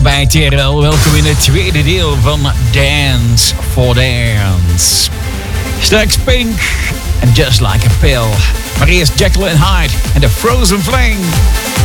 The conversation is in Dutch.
bij TRL. Welkom in het tweede deel van Dance for Dance. Straks Pink en Just Like a Pill. Maar eerst Jekyll and Hyde en The Frozen Flame.